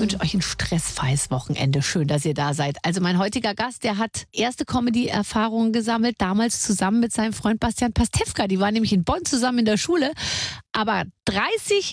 wünsche euch ein stressfreies Wochenende. Schön, dass ihr da seid. Also mein heutiger Gast, der hat erste Comedy-Erfahrungen gesammelt, damals zusammen mit seinem Freund Bastian Pastewka. Die waren nämlich in Bonn zusammen in der Schule. Aber 30